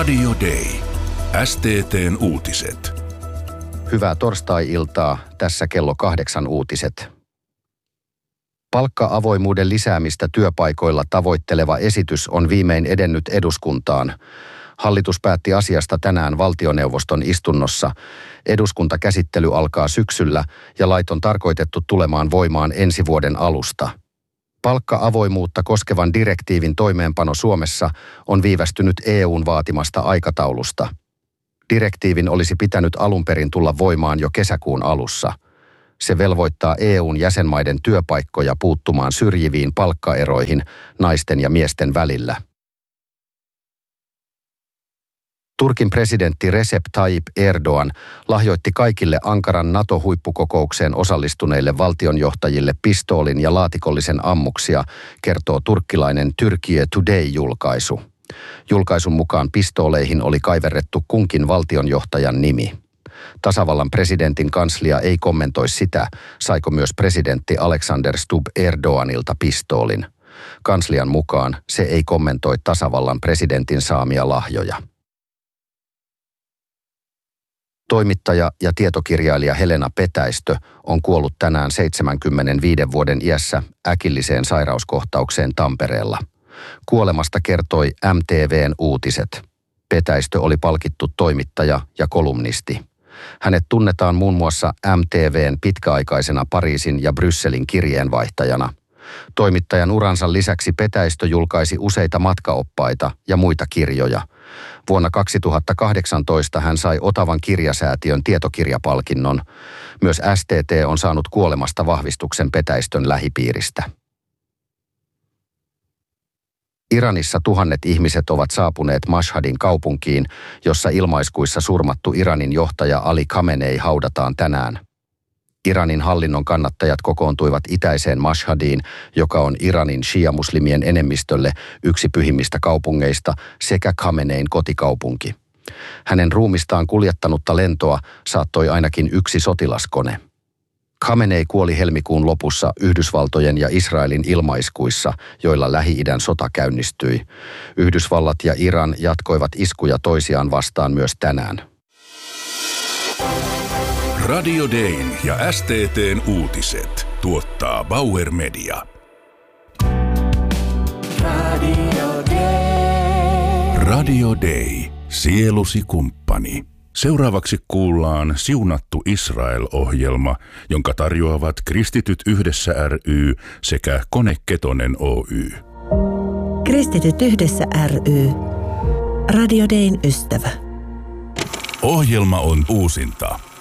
Radio Day. STT:n uutiset. Hyvää torstai-iltaa, tässä kello 8 uutiset. Palkka-avoimuuden lisäämistä työpaikoilla tavoitteleva esitys on viimein edennyt eduskuntaan. Hallitus päätti asiasta tänään valtioneuvoston istunnossa. Eduskuntakäsittely alkaa syksyllä ja lait on tarkoitettu tulemaan voimaan ensi vuoden alusta. Palkka-avoimuutta koskevan direktiivin toimeenpano Suomessa on viivästynyt EU:n vaatimasta aikataulusta. Direktiivin olisi pitänyt alun perin tulla voimaan jo kesäkuun alussa. Se velvoittaa EU:n jäsenmaiden työpaikkoja puuttumaan syrjiviin palkkaeroihin naisten ja miesten välillä. Turkin presidentti Recep Tayyip Erdoğan lahjoitti kaikille Ankaran NATO-huippukokoukseen osallistuneille valtionjohtajille pistoolin ja laatikollisen ammuksia, kertoo turkkilainen Türkiye Today-julkaisu. Julkaisun mukaan pistooleihin oli kaiverrettu kunkin valtionjohtajan nimi. Tasavallan presidentin kanslia ei kommentoi sitä, saiko myös presidentti Alexander Stubb Erdoğanilta pistoolin. Kanslian mukaan se ei kommentoi tasavallan presidentin saamia lahjoja. Toimittaja ja tietokirjailija Helena Petäistö on kuollut tänään 75 vuoden iässä äkilliseen sairauskohtaukseen Tampereella. Kuolemasta kertoi MTV:n uutiset. Petäistö oli palkittu toimittaja ja kolumnisti. Hänet tunnetaan muun muassa MTV:n pitkäaikaisena Pariisin ja Brysselin kirjeenvaihtajana. Toimittajan uransa lisäksi Petäistö julkaisi useita matkaoppaita ja muita kirjoja. Vuonna 2018 hän sai Otavan kirjasäätiön tietokirjapalkinnon. Myös STT on saanut kuolemasta vahvistuksen Petäistön lähipiiristä. Iranissa tuhannet ihmiset ovat saapuneet Mashhadin kaupunkiin, jossa ilmaiskuissa surmattu Iranin johtaja Ali Khamenei haudataan tänään. Iranin hallinnon kannattajat kokoontuivat itäiseen Mashhadiin, joka on Iranin shia-muslimien enemmistölle yksi pyhimmistä kaupungeista sekä Khamenein kotikaupunki. Hänen ruumistaan kuljettanutta lentoa saattoi ainakin yksi sotilaskone. Khamenei kuoli helmikuun lopussa Yhdysvaltojen ja Israelin ilmaiskuissa, joilla Lähi-idän sota käynnistyi. Yhdysvallat ja Iran jatkoivat iskuja toisiaan vastaan myös tänään. Radio Dayn ja STT:n uutiset tuottaa Bauer Media. Radio Day, sielusi kumppani. Seuraavaksi kuullaan Siunattu Israel-ohjelma, jonka tarjoavat Kristityt Yhdessä ry sekä Kone Ketonen Oy. Kristityt Yhdessä ry. Radio Dayn ystävä. Ohjelma on uusinta.